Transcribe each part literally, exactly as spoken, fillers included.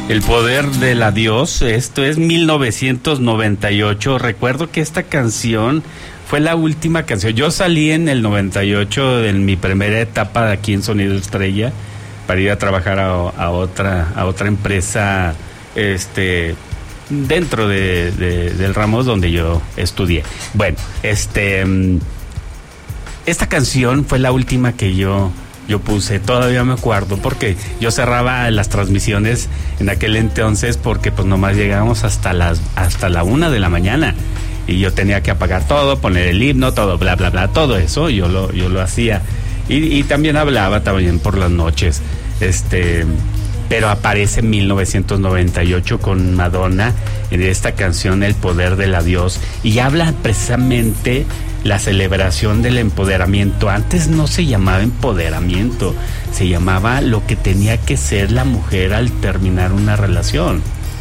El poder del adiós, esto es mil novecientos noventa y ocho. Recuerdo que esta canción fue la última canción. Yo salí en el noventa y ocho, en mi primera etapa de aquí en Sonido Estrella, para ir a trabajar a, a otra a otra empresa este dentro de, de, del ramo donde yo estudié. Bueno, este esta canción fue la última que yo yo puse, todavía me acuerdo, porque yo cerraba las transmisiones en aquel entonces porque pues nomás llegábamos hasta las hasta la una de la mañana y yo tenía que apagar todo, poner el himno, todo, bla bla bla, todo eso yo lo yo lo hacía y, y también hablaba también por las noches, este pero aparece en mil novecientos noventa y ocho con Madonna en esta canción El poder del adiós, y habla precisamente la celebración del empoderamiento. Antes no se llamaba empoderamiento, se llamaba lo que tenía que ser la mujer al terminar una relación.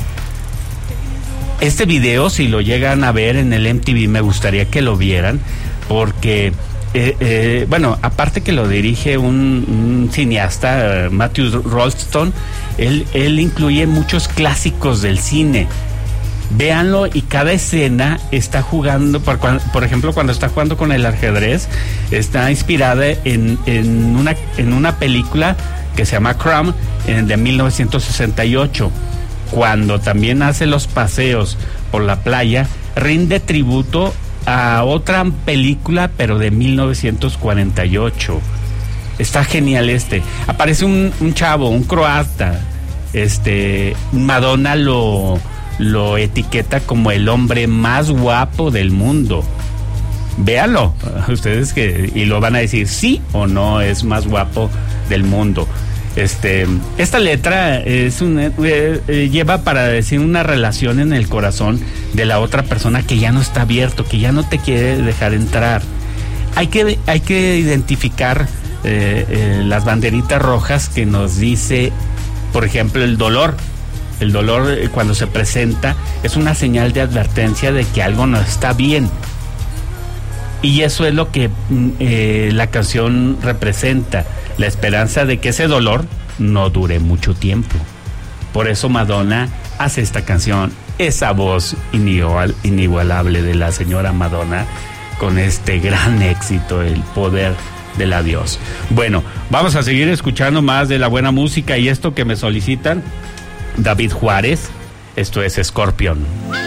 Este video, si lo llegan a ver en el M T V, me gustaría que lo vieran, porque eh, eh, bueno, aparte que lo dirige un, un cineasta, Matthew Rolston, él, él incluye muchos clásicos del cine. Véanlo, y cada escena está jugando, por, por ejemplo, cuando está jugando con el ajedrez, está inspirada en, en, una, en una película que se llama Crown, en, de mil novecientos sesenta y ocho. Cuando también hace los paseos por la playa, rinde tributo a otra película, pero de mil novecientos cuarenta y ocho. Está genial este. Aparece un, un chavo, un croata, este, Madonna lo... lo etiqueta como el hombre más guapo del mundo. Véanlo, ustedes que y lo van a decir sí o no es más guapo del mundo. Este, esta letra es un, eh, eh, lleva para decir una relación en el corazón de la otra persona que ya no está abierto, que ya no te quiere dejar entrar. Hay que hay que identificar eh, eh, las banderitas rojas que nos dice, por ejemplo, el dolor. El dolor, cuando se presenta, es una señal de advertencia de que algo no está bien. Y eso es lo que eh, la canción representa, la esperanza de que ese dolor no dure mucho tiempo. Por eso Madonna hace esta canción, esa voz inigual, inigualable de la señora Madonna, con este gran éxito, El poder del adiós. Bueno, vamos a seguir escuchando más de la buena música, y esto que me solicitan, David Juárez, esto es Scorpion.